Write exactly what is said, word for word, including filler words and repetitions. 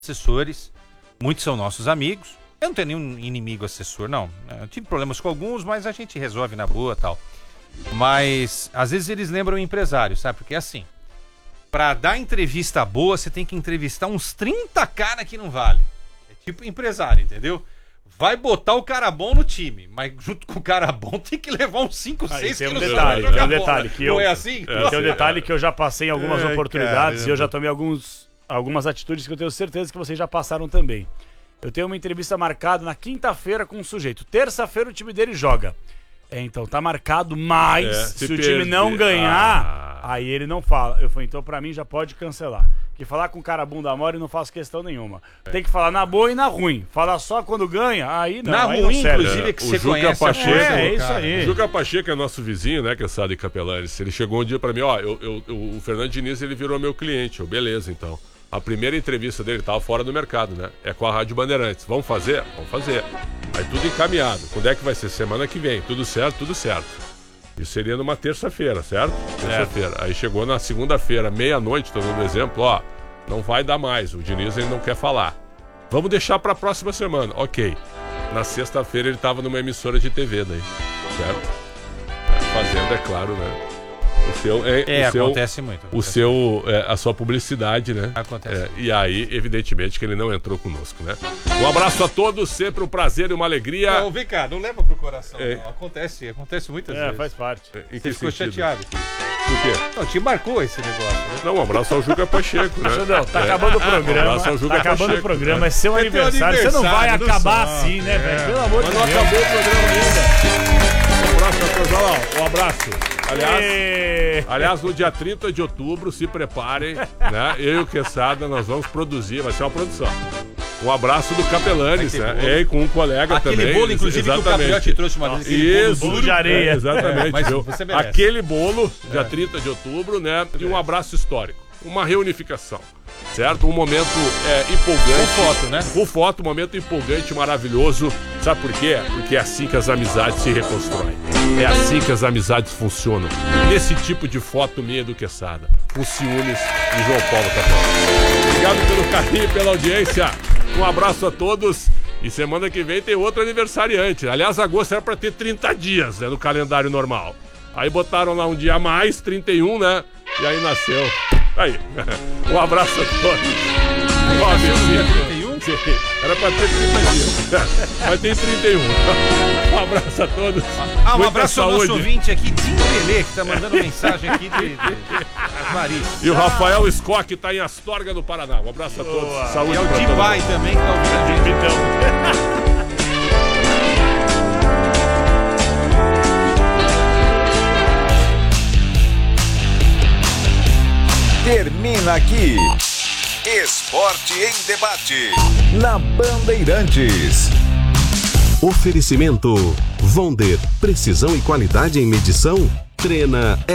assessores, muitos são nossos amigos. Eu não tenho nenhum inimigo assessor, não. Eu tive problemas com alguns, mas a gente resolve na boa e tal. Mas, às vezes, eles lembram o empresário, sabe? Porque, assim, pra dar entrevista boa, você tem que entrevistar uns trinta caras que não vale. É tipo empresário, entendeu? Vai botar o cara bom no time, mas junto com o cara bom tem que levar uns cinco, seis que não um detalhe, sabem tem um jogar detalhe bola. que eu, Não é assim? É, tem um detalhe que eu já passei em algumas Ai, oportunidades caramba. e eu já tomei alguns, algumas atitudes que eu tenho certeza que vocês já passaram também. Eu tenho uma entrevista marcada na quinta-feira com um sujeito. Terça-feira o time dele joga. É, então, tá marcado, mas É, se, se o time perder- não ganhar, Ah. aí ele não fala. Eu falei, então pra mim já pode cancelar. Porque falar com cara bunda mole eu não faço questão nenhuma. Tem que falar na boa e na ruim. Falar só quando ganha, aí não. Na aí ruim, não serve. inclusive, é que O você Juca conhece. Pacheco, a coisa é, do é isso cara. aí. O Juca Pacheco é nosso vizinho, né, que é Sá de Capelanes. Ele chegou um dia pra mim, ó, eu, eu- eu- o Fernando Diniz, ele virou meu cliente. Eu, beleza, então. A primeira entrevista dele tava fora do mercado, né? É com a Rádio Bandeirantes. Vamos fazer? Vamos fazer. Aí tudo encaminhado. Quando é que vai ser? Semana que vem. Tudo certo? Tudo certo. Isso seria numa terça-feira, certo? Terça-feira. Aí chegou na segunda-feira, meia-noite, tô dando exemplo, ó. Não vai dar mais. O Diniz, ele não quer falar. Vamos deixar pra próxima semana. Ok. Na sexta-feira ele tava numa emissora de T V daí. Certo? Fazendo, é claro, né? O seu, é, É, o seu, acontece muito. o acontece seu, é, a sua publicidade, né? Acontece. É, e aí, evidentemente, que ele não entrou conosco, né? Um abraço a todos, sempre um prazer e uma alegria. Não, vem cá, não leva pro coração. É. não. Acontece, acontece muitas É, vezes. faz parte. Em Você ficou sentido? chateado. Por quê? Não, te marcou esse negócio, né? Não, um abraço ao Juca Pacheco, né? Não, tá É. acabando o Um programa. abraço ao Juca Tá acabando Pacheco, o programa, né? é seu É teu aniversário. Você não vai aniversário, acabar não assim, né, velho? Pelo amor de Mas não Deus. acabou o programa ainda. Um abraço a todos. Olha lá, um abraço. Aliás, E... aliás, no dia trinta de outubro, se preparem, né? Eu e o Quesada, nós vamos produzir, vai ser uma produção. Um abraço do Capelanes, Vai ter né? bolo. E com um colega Aquele também. bolo, inclusive, que o exatamente. Capriotti trouxe uma vez. aquele Isso, bolo bolo de areia. É, exatamente. É, mas viu? você merece. Aquele bolo, dia trinta de outubro, né? E um abraço histórico. Uma reunificação, certo? Um momento é, empolgante. Com foto, né? Com foto, um momento empolgante, maravilhoso. Sabe por quê? Porque é assim que as amizades se reconstroem. É assim que as amizades funcionam. Nesse tipo de foto minha do Quesada. Com ciúmes de João Paulo Capão. Obrigado pelo carinho e pela audiência. Um abraço a todos. E semana que vem tem outro aniversariante. Aliás, agosto era pra ter trinta dias, né, no calendário normal. Aí botaram lá um dia a mais, trinta e um, né? E aí nasceu. Aí. Um abraço a todos. trinta e um? Sim, era pra ter trinta dias. Mas tem trinta e um. Um abraço a todos. Ah, um Muita abraço ao saúde. nosso ouvinte aqui, Tim Pelé, que tá mandando mensagem aqui de, de, de Paris. E o Rafael Scott, que tá em Astorga, no Paraná. Um abraço a todos. Boa. Saúde E é o pra todo Dibai mundo. também, que tá ouvindo a gente. Então. Termina aqui. Esporte em debate. Na Bandeirantes. Oferecimento Vonder, precisão e qualidade em medição. Trena